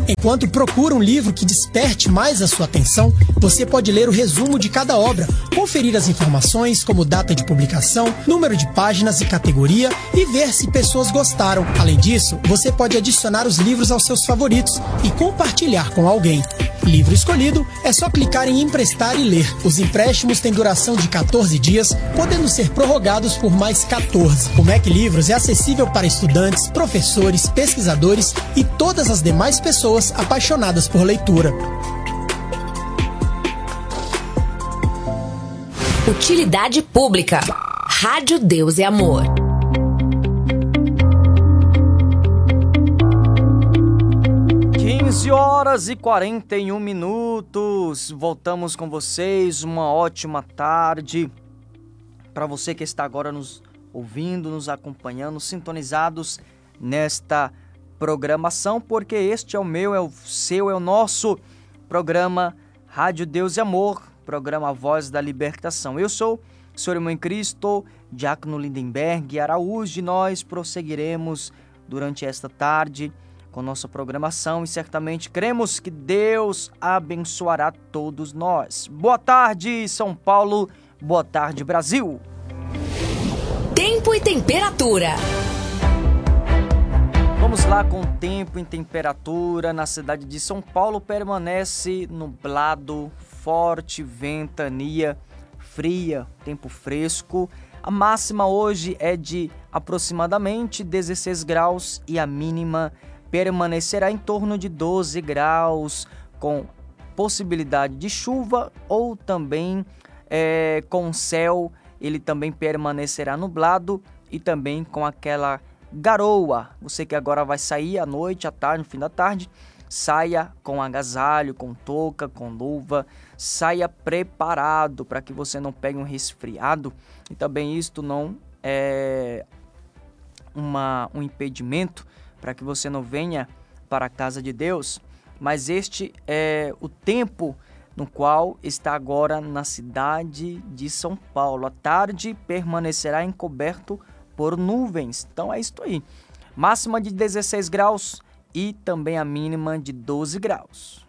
Enquanto procura um livro que desperte mais a sua atenção, você pode ler o resumo de cada obra, conferir as informações como data de publicação, número de páginas e categoria e ver se pessoas gostaram. Além disso, você pode adicionar os livros aos seus favoritos e compartilhar com alguém. Livro escolhido, é só clicar em emprestar e ler. Os empréstimos têm duração de 14 dias, podendo ser prorrogados por mais 14. O Mac Livros é acessível para estudantes, professores, pesquisadores e todas as demais pessoas apaixonadas por leitura. Utilidade pública. Rádio Deus e Amor. 15h41. Voltamos com vocês. Uma ótima tarde para você que está agora nos ouvindo, nos acompanhando, sintonizados nesta programação, porque este é o meu, é o seu, é o nosso programa Rádio Deus e Amor, programa Voz da Libertação. Eu sou o Senhor Irmão em Cristo, Diácono Lindenberg Araújo, e nós prosseguiremos durante esta tarde com nossa programação e certamente cremos que Deus abençoará todos nós. Boa tarde, São Paulo. Boa tarde, Brasil. Tempo e temperatura. Vamos lá com tempo e temperatura. Na cidade de São Paulo permanece nublado, forte ventania, fria, tempo fresco. A máxima hoje é de aproximadamente 16 graus e a mínima permanecerá em torno de 12 graus, com possibilidade de chuva ou também com o céu, ele também permanecerá nublado e também com aquela garoa. Você que agora vai sair à noite, à tarde, no fim da tarde, saia com agasalho, com touca, com luva, saia preparado para que você não pegue um resfriado e também isto não é um impedimento para que você não venha para a casa de Deus, mas este é o tempo no qual está agora na cidade de São Paulo. A tarde permanecerá encoberto por nuvens, então é isto aí. Máxima de 16 graus e também a mínima de 12 graus.